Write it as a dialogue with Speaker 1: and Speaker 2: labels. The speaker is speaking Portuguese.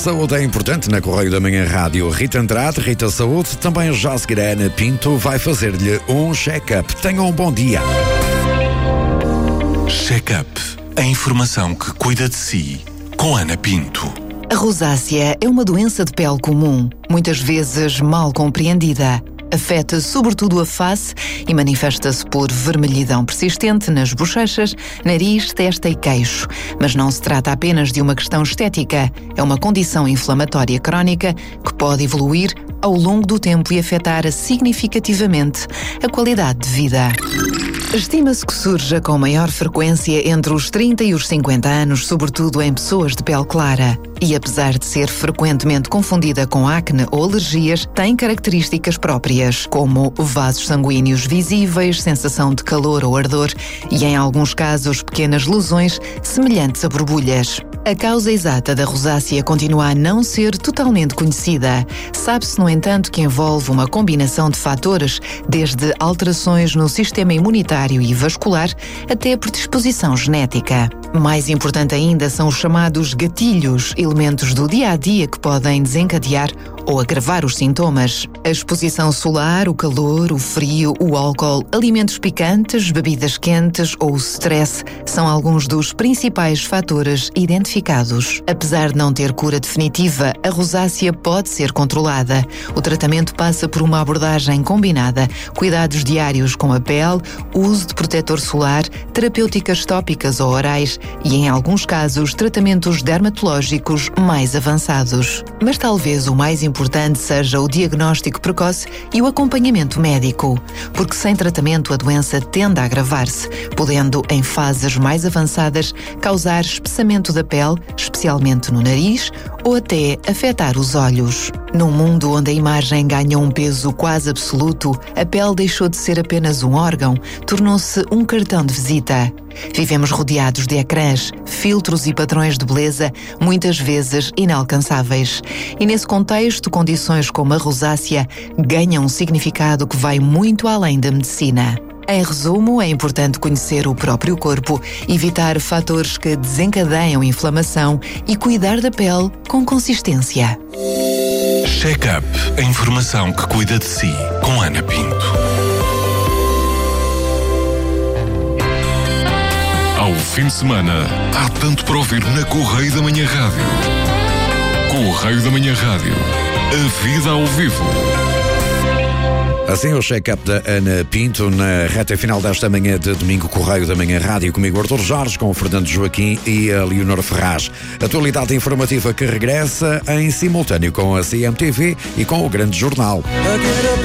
Speaker 1: saúde é importante na Correio da Manhã Rádio. Rita Andrade, Rita Saúde, também já a seguir a Ana Pinto vai fazer-lhe um check-up. Tenham um bom dia.
Speaker 2: Check-up. A informação que cuida de si, com Ana Pinto.
Speaker 3: A rosácea é uma doença de pele comum, muitas vezes mal compreendida. Afeta sobretudo a face e manifesta-se por vermelhidão persistente nas bochechas, nariz, testa e queixo. Mas não se trata apenas de uma questão estética. É uma condição inflamatória crónica que pode evoluir ao longo do tempo e afetar significativamente a qualidade de vida. Estima-se que surja com maior frequência entre os 30 e os 50 anos, sobretudo em pessoas de pele clara. E apesar de ser frequentemente confundida com acne ou alergias, tem características próprias, como vasos sanguíneos visíveis, sensação de calor ou ardor e, em alguns casos, pequenas lesões semelhantes a borbulhas. A causa exata da rosácea continua a não ser totalmente conhecida. Sabe-se, no entanto, que envolve uma combinação de fatores, desde alterações no sistema imunitário e vascular até a predisposição genética. Mais importante ainda são os chamados gatilhos, elementos do dia-a-dia que podem desencadear ou agravar os sintomas. A exposição solar, o calor, o frio, o álcool, alimentos picantes, bebidas quentes ou o stress são alguns dos principais fatores identificados. Apesar de não ter cura definitiva, a rosácea pode ser controlada. O tratamento passa por uma abordagem combinada, cuidados diários com a pele, uso de protetor solar, terapêuticas tópicas ou orais e, em alguns casos, tratamentos dermatológicos mais avançados. Mas talvez o mais importante seja o diagnóstico precoce e o acompanhamento médico, porque sem tratamento a doença tende a agravar-se, podendo, em fases mais avançadas, causar espessamento da pele, especialmente no nariz, ou até afetar os olhos. Num mundo onde a imagem ganha um peso quase absoluto, a pele deixou de ser apenas um órgão, tornou-se um cartão de visita. Vivemos rodeados de ecrãs, filtros e padrões de beleza, muitas vezes inalcançáveis. E nesse contexto, condições como a rosácea ganham um significado que vai muito além da medicina. Em resumo, é importante conhecer o próprio corpo, evitar fatores que desencadeiam inflamação e cuidar da pele com consistência.
Speaker 2: Check-up. A informação que cuida de si, com Ana Pinto. Ao fim de semana, há tanto para ouvir na Correio da Manhã Rádio. Correio da Manhã Rádio. A vida ao vivo.
Speaker 1: Assim, o check-up da Ana Pinto na reta final desta manhã de domingo, Correio da Manhã Rádio, comigo Artur Jorge, com o Fernando Joaquim e a Leonor Ferraz. Atualidade informativa que regressa em simultâneo com a CMTV e com o Grande Jornal.